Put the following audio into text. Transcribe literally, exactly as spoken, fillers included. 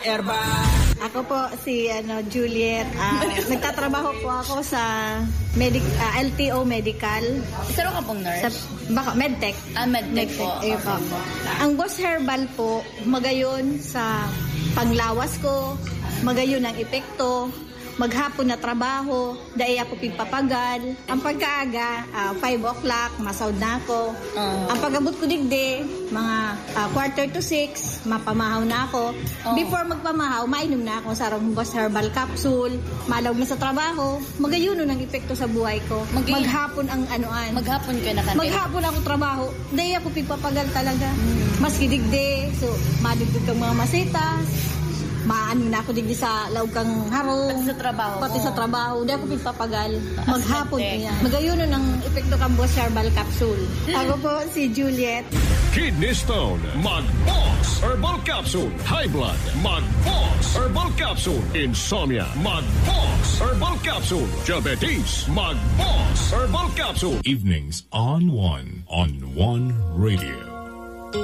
Herbal. Ako po si ano Juliet. Ah, nagtatrabaho po ako sa medic ah, L T O Medical. Saro ka pong Sa nurse? baka medtech. Ah, medtech po. Eh, po. Ang Boss Herbal po magayon sa panglawas ko, magayon ang epekto, maghapon na trabaho, dahil ako pipapagal. Ang pagkaaga, uh, five o'clock, masaud na ako. Uh, Ang pagabot ko digdi, mga uh, quarter to six, mapamahaw na ako. Oh. Before magpamahaw, mainom na ako sa Boss Herbal Capsule, malawag na sa trabaho, magayon ang epekto sa buhay ko. Mag- maghapon ang anoan. maghapon ka na kanil. Maghapon ako trabaho, dahil ako pipapagal talaga. Mm. Mas kidigdi, so madugtog kang mga masitas, maano na ako digdi sa laog kang harong. Pati sa trabaho Pati mo. sa trabaho. Di ako pipapagal. Maghapon Asante. niya. Magayuno ng epekto kang Boss Herbal Capsule. Ako po si Juliet. Kidney Stone, Mag-Boss Herbal Capsule. High Blood, Mag-Boss Herbal Capsule. Insomnia, Mag-Boss Herbal Capsule. Diabetes, Mag-Boss Herbal Capsule. Evenings on One on One Radio.